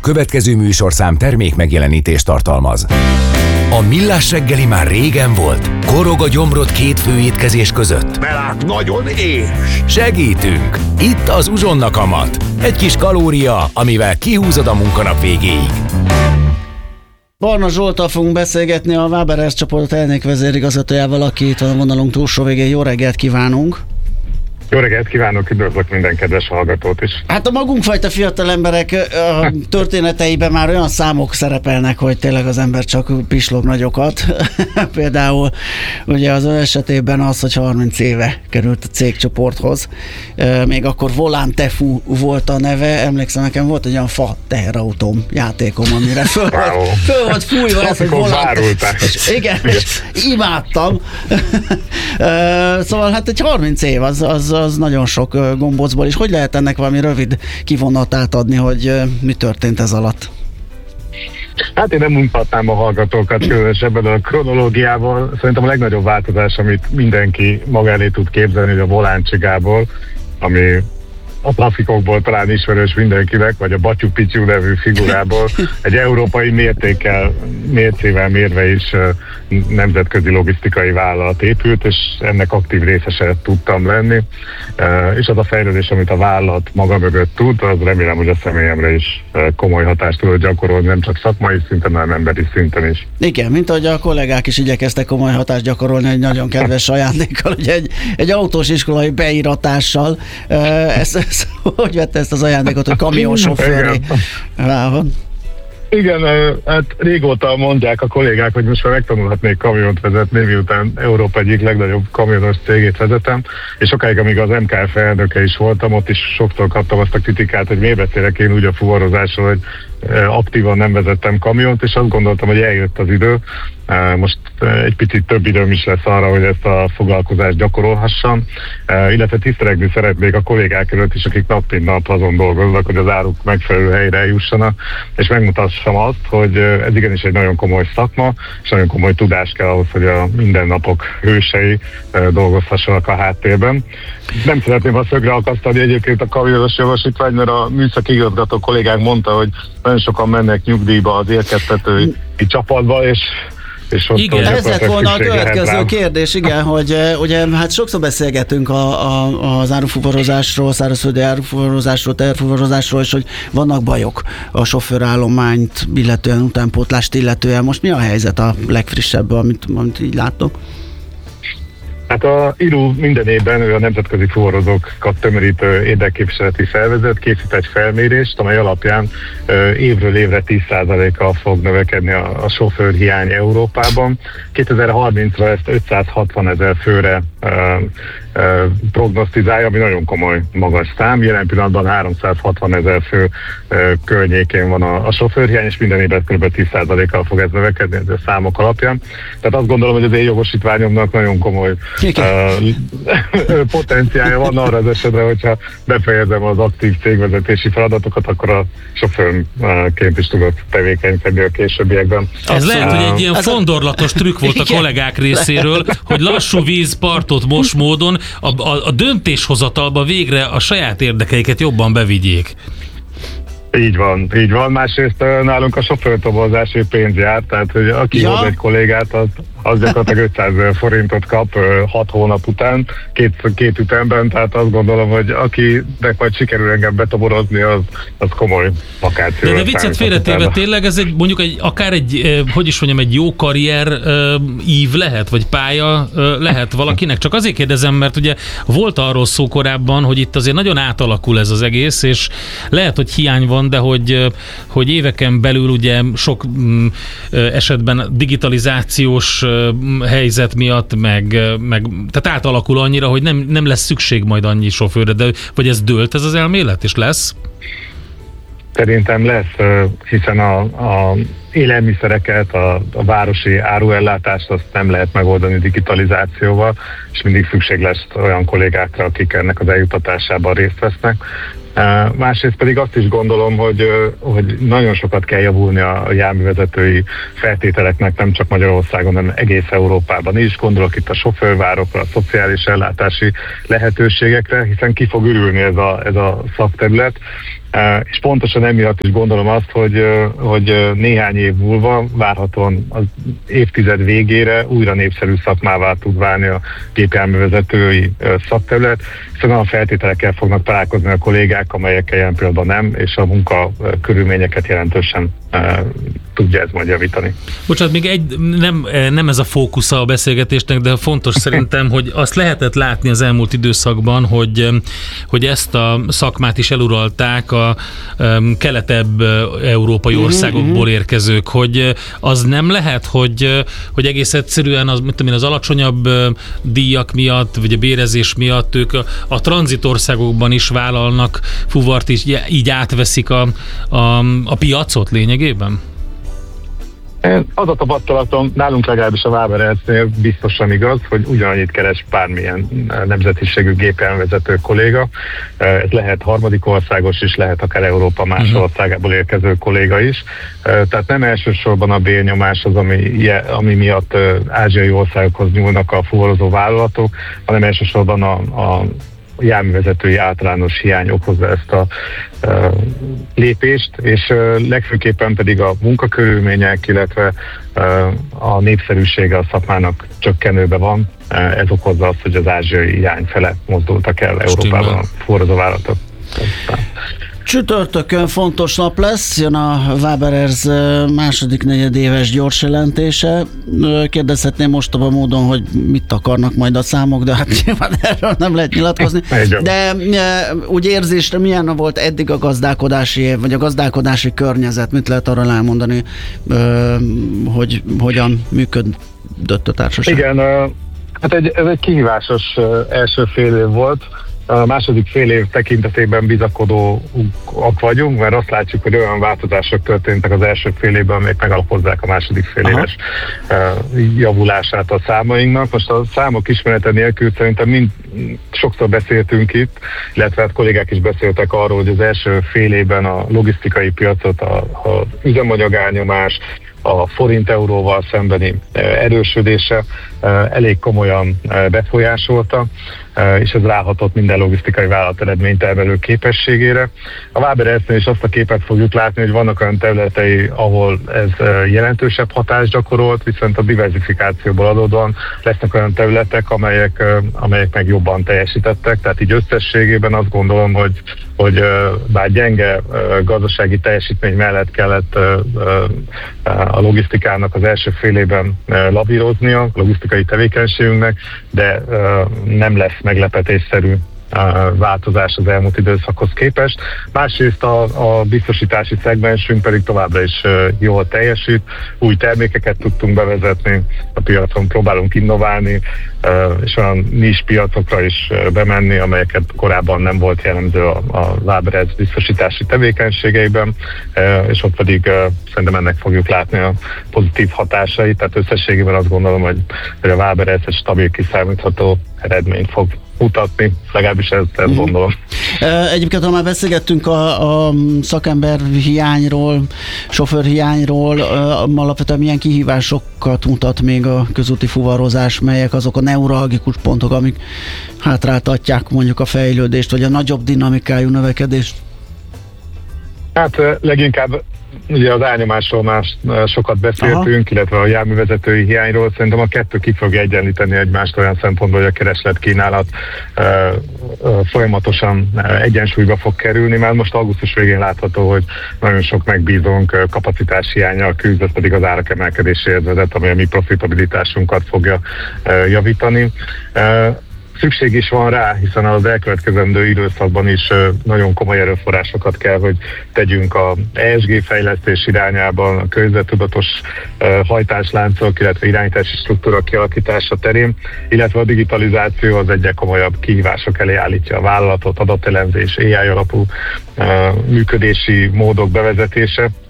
következő műsorszám termék megjelenítést tartalmaz. A Millás reggeli már régen volt. Korog a gyomrod két főétkezés között. Mert nagyon éhes. Segítünk! Itt az Uzsonna kamat. Egy kis kalória, amivel kihúzod a munkanap végéig. Barna Zsolttal fogunk beszélgetni, a Waberers csoport elnök vezérigazgatójával, aki itt van a vonalunk túlsó végén. Jó reggelt kívánunk! Jó reggelt kívánok, üdvözlök minden kedves hallgatót is. Hát a magunkfajta fiatal emberek történeteiben már olyan számok szerepelnek, hogy tényleg az ember csak pislog nagyokat. Például ugye az ön esetében az, hogy 30 éve került a cégcsoporthoz. Még akkor Volantefu volt a neve. Emlékszem, nekem volt egy olyan fa teherautóm játékom, amire föl volt fújva ez, hogy Volantefu. Igen, és imádtam. Szóval hát egy 30 év az nagyon sok gombócból, és hogy lehet ennek valami rövid kivonatát adni, hogy mi történt ez alatt? Hát én nem mutatnám a hallgatókat különösebben a kronológiával. Szerintem a legnagyobb változás, amit mindenki maga elé tud képzelni, hogy a Voláncsy Gábor, ami a trafikokból talán ismerős mindenkinek, vagy a Batyú Pityu nevű figurából egy európai mércével mérve is nemzetközi logisztikai vállalat épült, és ennek aktív részese tudtam lenni. És az a fejlődés, amit a vállalat maga mögött tud, az remélem, hogy a személyemre is komoly hatást tudott gyakorolni, nem csak szakmai szinten, hanem emberi szinten is. Igen, mint ahogy a kollégák is igyekeztek komoly hatást gyakorolni egy nagyon kedves ajándékkal, ugye egy autós iskolai beíratással. Hogy vette ezt az ajándékot, hogy kamionsofőré? Igen, hát régóta mondják a kollégák, hogy most már megtanulhatnék kamiont vezetni, miután Európa egyik legnagyobb kamionos cégét vezetem, és sokáig, amíg az MKF elnöke is voltam, ott is sokszor kaptam azt a kritikát, hogy miért beszélek én úgy a fuvarozásról, hogy aktívan nem vezettem kamiont, és azt gondoltam, hogy eljött az idő. Most egy picit több időm is lesz arra, hogy ezt a foglalkozást gyakorolhassam, illetve tisztelegni szeretnék a kollégák előtt is, akik nap mint nap azon dolgoznak, hogy az áruk megfelelő helyre eljussanak, és megmutassam azt, hogy ez igenis egy nagyon komoly szakma, és nagyon komoly tudás kell ahhoz, hogy a mindennapok hősei dolgozhassanak a háttérben. Nem szeretném a szögre akasztani egyébként a kamionos jogosítvány, mert a műszaki igazgató kollégánk mondta, hogy nagyon sokan mennek nyugdíjba az érkeztetői csapatba, és igen, ez lett volna a következő kérdés, igen, hogy ugye hát sokszor beszélgetünk az árufuvarozásról, szárazföldi árufuvarozásról, teherfuvarozásról, és hogy vannak bajok a sofőrállományt illetően, utánpótlást illetően. Most mi a helyzet a legfrissebb, amit így látok? Hát a IRU minden évben, ő a nemzetközi fuvarozókat tömörítő érdekképviseleti szervezet készít egy felmérést, amely alapján évről évre 10%-kal fog növekedni a sofőrhiány Európában. 2030-ra ezt 560 000 főre prognosztizálja, ami nagyon komoly magas szám. Jelen pillanatban 360 000 fő környékén van a sofőrhiány, és minden évben kb. 10%-kal fog ez növekedni a számok alapján. Tehát azt gondolom, hogy az én jogosítványomnak nagyon komoly potenciálja van arra az esetre, hogyha befejezem az aktív cégvezetési feladatokat, akkor a sofőrként is tudok tevékenykedni a későbbiekben. Ez lehet, hogy egy ilyen fondorlatos trükk volt a kollégák részéről, hogy lassú víz partot mos módon a döntéshozatalba végre a saját érdekeiket jobban bevigyék. Így van. Másrészt nálunk a sofőrtobozási pénz jár, tehát hogy aki hoz egy kollégát, az gyakorlatilag 500 000 forintot kap 6 hónap után, két ütemben, tehát azt gondolom, hogy akinek majd sikerül engem betoborozni, az komoly vakáció. De viccet félretéve tényleg ez akár egy jó karrier ív lehet, vagy pálya lehet valakinek. Csak azért kérdezem, mert ugye volt arról szó korábban, hogy itt azért nagyon átalakul ez az egész, és lehet, hogy hiány van, de hogy éveken belül ugye sok esetben digitalizációs helyzet miatt, meg tehát átalakul annyira, hogy nem lesz szükség majd annyi sofőrre, de vagy ez dőlt ez az elmélet, és lesz? Szerintem lesz, hiszen a élelmiszereket, a városi áruellátást azt nem lehet megoldani digitalizációval, és mindig szükség lesz olyan kollégákra, akik ennek az eljutatásában részt vesznek. Másrészt pedig azt is gondolom, hogy nagyon sokat kell javulni a járművezetői feltételeknek, nem csak Magyarországon, hanem egész Európában is. Gondolok itt a sofőrvárokra, a szociális ellátási lehetőségekre, hiszen ki fog ürülni ez a szakterület. És pontosan emiatt is gondolom azt, hogy néhány év múlva várhatóan az évtized végére újra népszerű szakmává tud válni a gépjárművezetői szakterület, hiszen olyan feltételekkel fognak találkozni a kollégák, amelyekkel jelen pillanatban nem, és a munka körülményeket jelentősen tudja ez majd javítani. Bocsánat, még nem ez a fókusza a beszélgetésnek, de fontos szerintem, hogy azt lehetett látni az elmúlt időszakban, hogy ezt a szakmát is eluralták a keletebb európai országokból érkezők, hogy az nem lehet, hogy egész egyszerűen az alacsonyabb díjak miatt, vagy a bérezés miatt ők a tranzitországokban is vállalnak fuvart, és így átveszik a piacot lényegében? Az a tapasztalatom, nálunk legalábbis a Waberers-nél biztosan igaz, hogy ugyanannyit keres bármilyen nemzetiségű gépjárművezető kolléga. Ez lehet harmadik országos is, lehet akár Európa más országából érkező kolléga is. Tehát nem elsősorban a bérnyomás az, ami miatt ázsiai országokhoz nyúlnak a fuvarozó vállalatok, hanem elsősorban a járművezetői általános hiány okozza ezt a lépést, és legfőképpen pedig a munkakörülmények, illetve a népszerűsége a szakmának csökkenőben van. Ez okozza azt, hogy az ázsiai hiány fele mozdultak el Európában a fuvarozó vállalatok. Csütörtökön fontos nap lesz, jön a Waberers második negyedéves gyors jelentése. Kérdezhetném mostoba módon, hogy mit akarnak majd a számok, de hát nyilván erről nem lehet nyilatkozni. De úgy érzésre milyen volt eddig a gazdálkodási év, vagy a gazdálkodási környezet? Mit lehet arra elmondani, hogy hogyan működött a társaság? Igen, hát ez egy kihívásos első fél év volt. A második fél év tekintetében bizakodóak vagyunk, mert azt látjuk, hogy olyan változások történtek az első fél évben, amelyek megalapozzák a második fél éves javulását a számainknak. Most a számok ismerete nélkül szerintem sokszor beszéltünk itt, illetve hát kollégák is beszéltek arról, hogy az első fél évben a logisztikai piacot, az üzemanyagárnyomás, a forint-euróval szembeni erősödése elég komolyan befolyásolta, és ez ráhatott minden logisztikai vállalat eredménytermelő képességére. A Waberersnél is azt a képet fogjuk látni, hogy vannak olyan területei, ahol ez jelentősebb hatást gyakorolt, viszont a diversifikációból adódóan lesznek olyan területek, amelyek meg jobban teljesítettek, tehát így összességében azt gondolom, hogy bár gyenge gazdasági teljesítmény mellett kellett a logisztikának az első fél évben lavíroznia, a logisztikai tevékenységünknek, de nem lesz meglepetésszerű változás az elmúlt időszakhoz képest. Másrészt a biztosítási szegmensünk pedig továbbra is jól teljesít. Új termékeket tudtunk bevezetni, a piacon próbálunk innoválni, és olyan nis piacokra is bemenni, amelyeket korábban nem volt jellemző a Waberers biztosítási tevékenységeiben, és ott pedig szerintem ennek fogjuk látni a pozitív hatásait. Tehát összességében azt gondolom, hogy a Waberers egy stabil, kiszámítható eredményt fog mutatni, legalábbis ezt gondolom. Egyébként, ha már beszélgettünk a szakember hiányról, sofőr hiányról, alapvetően milyen kihívásokat mutat még a közúti fuvarozás, melyek azok a neuralgikus pontok, amik hátráltatják mondjuk a fejlődést, vagy a nagyobb dinamikájú növekedést? Hát leginkább ugye az elnyomásról már sokat beszéltünk, illetve a járművezetői hiányról. Szerintem a kettő ki fogja egyenlíteni egymást olyan szempontból, hogy a kereslet-kínálat folyamatosan egyensúlyba fog kerülni. Már most augusztus végén látható, hogy nagyon sok megbízónk kapacitás hiánnyal küzd, ez pedig az árak emelkedéséhez vezet, ami a mi profitabilitásunkat fogja javítani. Szükség is van rá, hiszen az elkövetkezendő időszakban is nagyon komoly erőforrásokat kell, hogy tegyünk a ESG fejlesztés irányában, a környezettudatos hajtásláncok, illetve irányítási struktúra kialakítása terén, illetve a digitalizáció az egyre komolyabb kihívások elé állítja a vállalatot, adatelemzés, AI alapú működési módok bevezetése.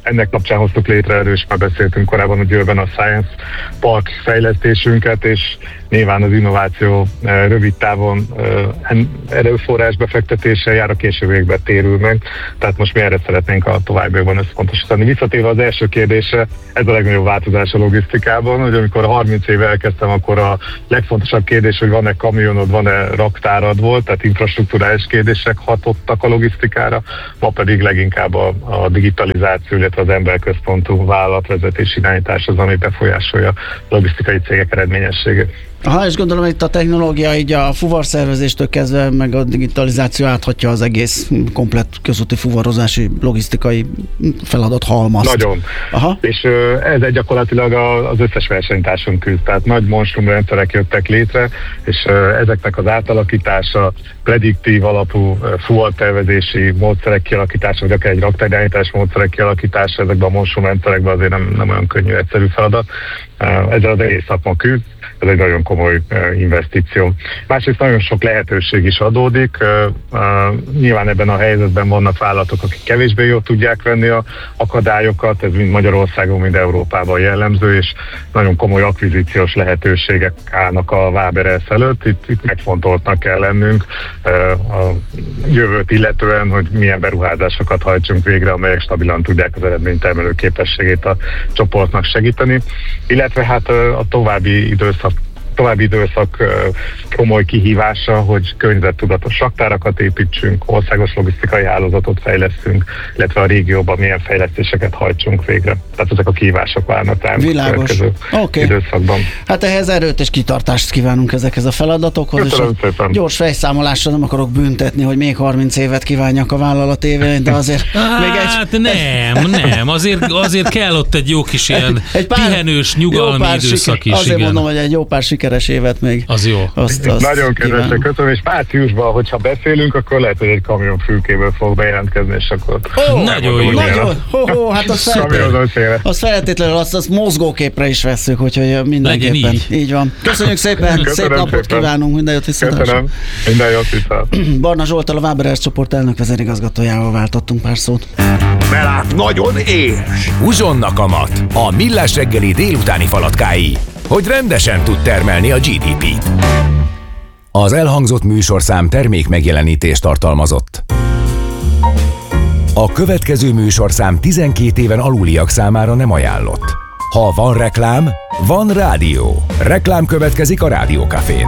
ennek kapcsán hoztuk létre, erről is már beszéltünk korábban, hogy Győrben a Science Park fejlesztésünket, és nyilván az innováció rövid távon erőforrás befektetéssel jár, a későbbiekben térül meg, tehát most mi erre szeretnénk a továbbiakban összpontosítani. Visszatérve az első kérdésre, ez a legnagyobb változás a logisztikában, hogy amikor 30 éve elkezdtem, akkor a legfontosabb kérdés, hogy van-e kamionod, van-e raktárad volt, tehát infrastruktúrális kérdések hatottak a logisztikára, ma pedig leginkább a digitalizáció, illetve az emberközpontú vállalatvezetés irányítás az, ami befolyásolja a logisztikai cégek eredményességét. Aha, és gondolom, hogy itt a technológia így a fuvarszervezéstől kezdve, meg a digitalizáció áthatja az egész komplett közúti fuvarozási logisztikai feladat halmazt. Nagyon. Aha. És ez gyakorlatilag az összes versenytársunk küzd. Tehát nagy monstrumrendszerek jöttek létre, és ezeknek az átalakítása, prediktív alapú fuvartervezési módszerek kialakítása, vagy akár egy raktárirányítás módszerek kialakítása, ezekben a monstrumrendszerekben azért nem olyan könnyű, egyszerű feladat. Ezzel az egész szakma küzd. Ez egy nagyon komoly investíció. Másrészt nagyon sok lehetőség is adódik. Nyilván ebben a helyzetben vannak vállalatok, akik kevésbé jól tudják venni a akadályokat, ez mind Magyarországon, mind Európában jellemző, és nagyon komoly akvizíciós lehetőségek állnak a Waberers előtt. Itt megfontoltnak kell lennünk a jövőt illetően, hogy milyen beruházásokat hajtsunk végre, amelyek stabilan tudják az eredménytermelő képességét a csoportnak segíteni. Illetve hát a további időszak komoly kihívása, hogy környezettudatos raktárakat építsünk, országos logisztikai hálózatot fejlesztünk, illetve a régióban milyen fejlesztéseket hajtsunk végre. Tehát ezek a kihívások várnak ránk a következő időszakban. Hát ehhez erőt és kitartást kívánunk ezekhez a feladatokhoz. Köszönöm és szépen. Gyors fejszámolásra nem akarok büntetni, hogy még 30 évet kívánjak a vállalat évén, de azért még nem, azért kell ott egy jó kis ilyen pihenős, nyugalmi időszak is. Azért mondom, hogy egy jó pár sikeres évet még. Az jó. Azt nagyon kedvesen köszönöm, és márciusban, hogyha beszélünk, akkor lehet, hogy egy kamionfülkéből fog bejelentkezni, és akkor... Nagyon jó. Hát azt feltétlenül azt mozgóképre is vesszük, úgyhogy mindenképpen. Így van. Köszönjük szépen, szép napot kívánunk, minden jót viszontlátásra. Köszönöm, minden jót viszont. Barna Zsolttal, a Waberers csoport elnök vezérigazgatójával váltottunk pár szót. Belát nagyon éhes. Uzsonnak a mat, a Millás reggeli délutáni falatkái, hogy rendesen tud termelni a GDP-t. Az elhangzott műsorszám termék megjelenítést tartalmazott. A következő műsorszám 12 éven aluliak számára nem ajánlott. Ha van reklám, van rádió. Reklám következik a Rádió Cafén.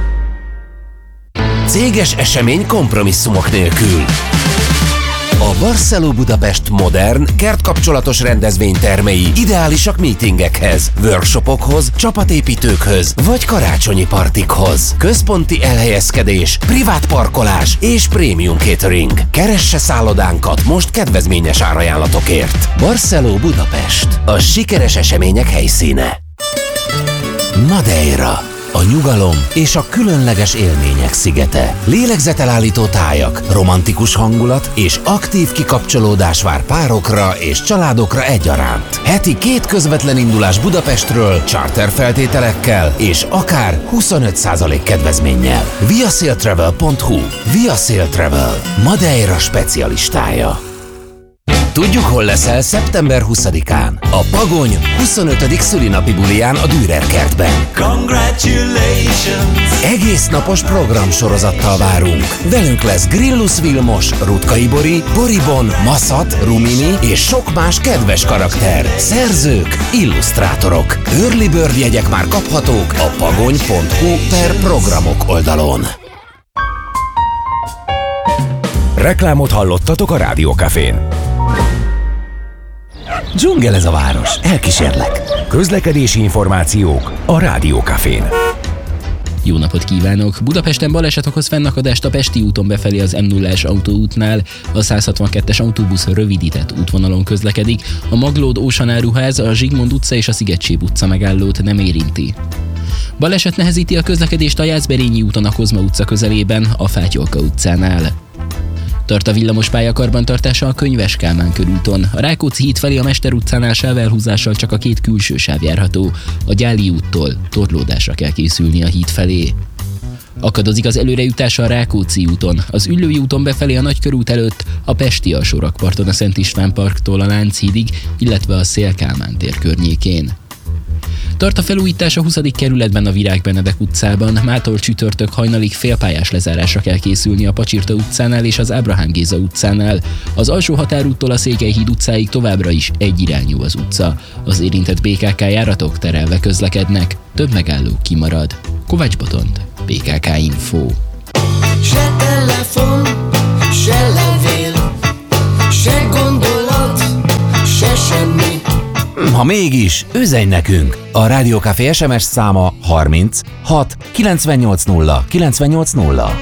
Céges esemény kompromisszumok nélkül. A Barceló Budapest modern, kertkapcsolatos rendezvénytermei ideálisak meetingekhez, workshopokhoz, csapatépítőkhöz vagy karácsonyi partikhoz. Központi elhelyezkedés, privát parkolás és prémium catering. Keresse szállodánkat most kedvezményes árajánlatokért. Barceló Budapest, a sikeres események helyszíne. Madeira. A nyugalom és a különleges élmények szigete. Lélegzetelállító tájak, romantikus hangulat és aktív kikapcsolódás vár párokra és családokra egyaránt. Heti 2 közvetlen indulás Budapestről, charter feltételekkel és akár 25% kedvezménnyel. viasailtravel.hu. Via Travel. Madeira specialistája. Tudjuk, hol leszel szeptember 20-án. A Pagony 25. szülinapi buliján a Dürer kertben. Congratulations! Egész napos programsorozattal várunk. Velünk lesz Grillus Vilmos, Rutkay Bori, Boribon, Maszat, Rumini és sok más kedves karakter. Szerzők, illusztrátorok. Early Bird jegyek már kaphatók a pagony.hu/programok oldalon. Reklámot hallottatok a Rádió Cafén. Dzsungel ez a város, elkísérlek. Közlekedési információk a Rádió Cafén. Jó napot kívánok! Budapesten baleset okoz fennakadást a Pesti úton befelé az M0-es autóútnál. A 162-es autóbusz rövidített útvonalon közlekedik. A Maglód Ocean áruház, a Zsigmond utca és a Szigetséb utca megállót nem érinti. Baleset nehezíti a közlekedést a Jászberényi úton a Kozma utca közelében, a Fátyolka utcánál. Tart a villamos pályakarbantartása a Könyves Kálmán körúton. A Rákóczi híd felé a Mester utcánál sávelhúzással csak a 2 külső sáv járható. A Gyáli úttól torlódásra kell készülni a híd felé. Akadozik az előrejutás a Rákóczi úton, az Üllői úton befelé a Nagykörút előtt, a pesti alsórakparton a Szent István parktól a Lánchídig, illetve a Széll Kálmán tér környékén. Tart a felújítás a 20. kerületben a Virág Benedek utcában, mától csütörtök hajnalig félpályás lezárásra kell készülni a Pacsirta utcánál és az Ábrahám Géza utcánál. Az alsó határúttól a Székelyhíd utcáig továbbra is egyirányú az utca. Az érintett BKK járatok terelve közlekednek, több megálló kimarad. Kovács Botond, BKK Info. Se telefon, se levél, se gondolat, se semmi. Ha mégis, üzenj nekünk! A Rádió Café SMS száma 30 6 980 980.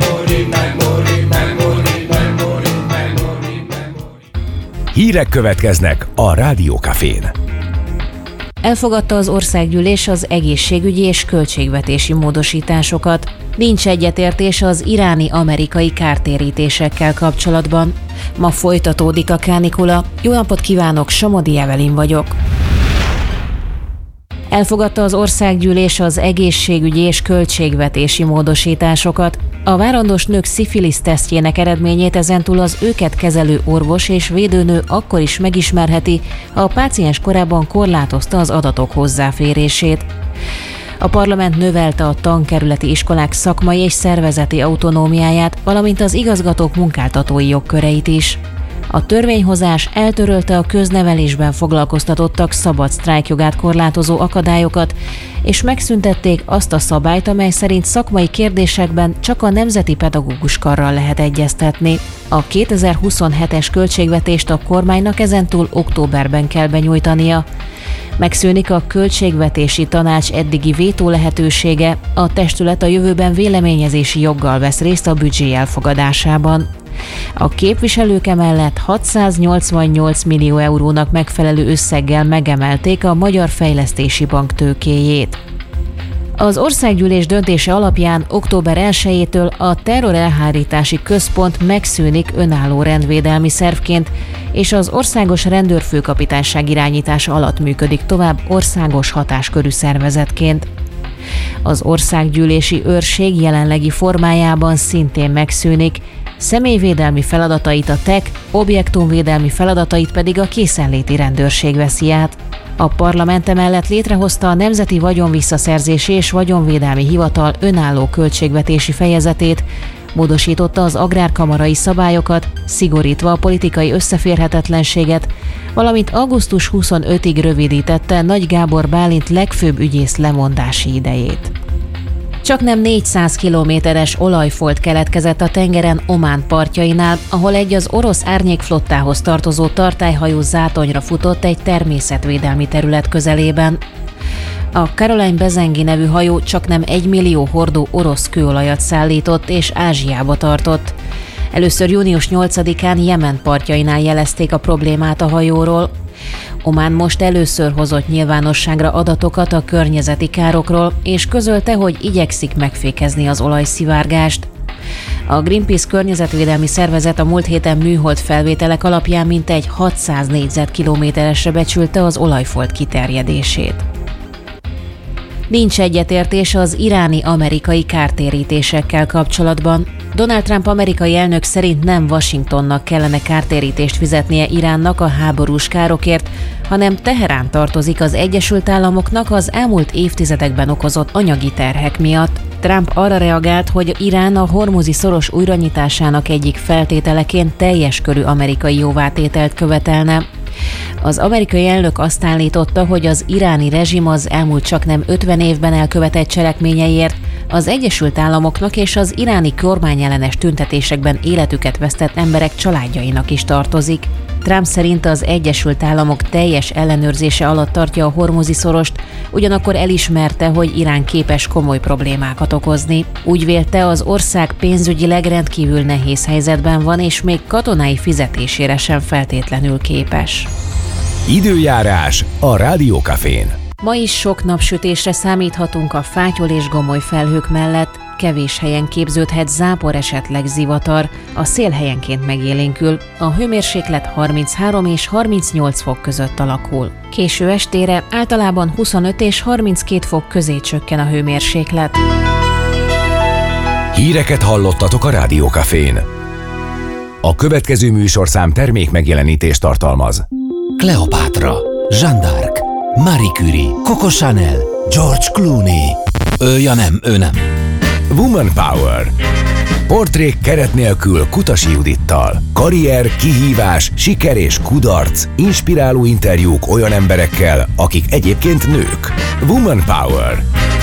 Hírek következnek a Rádió Cafén. Elfogadta az országgyűlés az egészségügyi és költségvetési módosításokat. Nincs egyetértés az iráni-amerikai kártérítésekkel kapcsolatban. Ma folytatódik a kánikula. Jó napot kívánok, Somodi Evelin vagyok. Elfogadta az országgyűlés az egészségügyi és költségvetési módosításokat. A várandós nők szifilisz tesztjének eredményét ezentúl az őket kezelő orvos és védőnő akkor is megismerheti, ha a páciens korábban korlátozta az adatok hozzáférését. A parlament növelte a tankerületi iskolák szakmai és szervezeti autonómiáját, valamint az igazgatók munkáltatói jogköreit is. A törvényhozás eltörölte a köznevelésben foglalkoztatottak szabad sztrájkjogát korlátozó akadályokat, és megszüntették azt a szabályt, amely szerint szakmai kérdésekben csak a Nemzeti Pedagógus Karral lehet egyeztetni. A 2027-es költségvetést a kormánynak ezentúl októberben kell benyújtania. Megszűnik a Költségvetési Tanács eddigi vétó lehetősége, a testület a jövőben véleményezési joggal vesz részt a büdzsé elfogadásában. A képviselők emellett 688 millió eurónak megfelelő összeggel megemelték a Magyar Fejlesztési Bank tőkéjét. Az országgyűlés döntése alapján október 1-től a Terrorelhárítási Központ megszűnik önálló rendvédelmi szervként, és az Országos Rendőrfőkapitányság irányítása alatt működik tovább országos hatáskörű szervezetként. Az országgyűlési őrség jelenlegi formájában szintén megszűnik, személyvédelmi feladatait a TEK, objektumvédelmi feladatait pedig a készenléti rendőrség veszi át. A parlament emellett létrehozta a Nemzeti Vagyonvisszaszerzési és Vagyonvédelmi Hivatal önálló költségvetési fejezetét, módosította az agrárkamarai szabályokat, szigorítva a politikai összeférhetetlenséget, valamint augusztus 25-ig rövidítette Nagy Gábor Bálint legfőbb ügyész lemondási idejét. Csaknem 400 kilométeres olajfolt keletkezett a tengeren Omán partjainál, ahol egy az orosz árnyékflottához tartozó tartályhajó zátonyra futott egy természetvédelmi terület közelében. A Caroline Bezengi nevű hajó csaknem 1 millió hordó orosz kőolajat szállított és Ázsiába tartott. Először június 8-án Jemen partjainál jelezték a problémát a hajóról. Omán most először hozott nyilvánosságra adatokat a környezeti károkról, és közölte, hogy igyekszik megfékezni az olajszivárgást. A Greenpeace környezetvédelmi szervezet a múlt héten műhold felvételek alapján mintegy 600 négyzetkilométeresre becsülte az olajfolt kiterjedését. Nincs egyetértés az iráni-amerikai kártérítésekkel kapcsolatban. Donald Trump amerikai elnök szerint nem Washingtonnak kellene kártérítést fizetnie Iránnak a háborús károkért, hanem Teherán tartozik az Egyesült Államoknak az elmúlt évtizedekben okozott anyagi terhek miatt. Trump arra reagált, hogy Irán a hormuzi szoros újranyitásának egyik feltételeként teljes körű amerikai jóvátételt követelne. Az amerikai elnök azt állította, hogy az iráni rezsim az elmúlt csaknem 50 évben elkövetett cselekményeiért az Egyesült Államoknak és az iráni kormányellenes tüntetésekben életüket vesztett emberek családjainak is tartozik. Trump szerint az Egyesült Államok teljes ellenőrzése alatt tartja a hormuzi szorost, ugyanakkor elismerte, hogy Irán képes komoly problémákat okozni. Úgy vélte, az ország pénzügyileg rendkívül nehéz helyzetben van, és még katonai fizetésére sem feltétlenül képes. Időjárás a Rádió Cafén. Ma is sok napsütésre számíthatunk a fátyol és gomoly felhők mellett, kevés helyen képződhet zápor, esetleg zivatar, a szél helyenként megélénkül, a hőmérséklet 33 és 38 fok között alakul. Késő estére általában 25 és 32 fok közé csökken a hőmérséklet. Híreket hallottatok a Rádió Cafén. A következő műsorszám termék megjelenítést tartalmaz. Kleopátra, Jeanne d'Arc, Marie Curie, Coco Chanel, George Clooney. Ő nem. Woman Power. Portrék keret nélkül Kutasi Judittal. Karrier, kihívás, siker és kudarc. Inspiráló interjúk olyan emberekkel, akik egyébként nők. Woman Power.